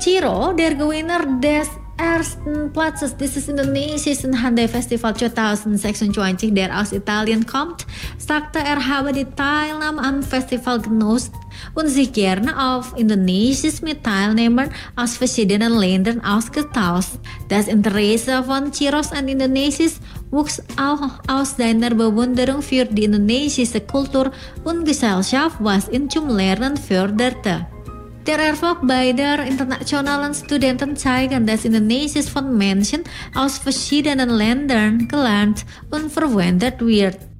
Ciro, der Gewinner des ersten Platzes dieses indonesischen Handai Festival 2026, der aus Italien kommt, sagte habe die Teilnahme am Festival genutzt und sich gerne auf Indonesisch mit Teilnehmern aus verschiedenen Ländern ausgetauscht. Das Interesse von Ciros an Indonesisch wuchs auch aus seiner Bewunderung für die indonesische Kultur und Gesellschaft, was ihn zum Lernen förderte. Der Erfolg beider internationalen Studenten zeigen, dass Indonesisch von Menschen aus verschiedenen Ländern gelernt und verwendet wird.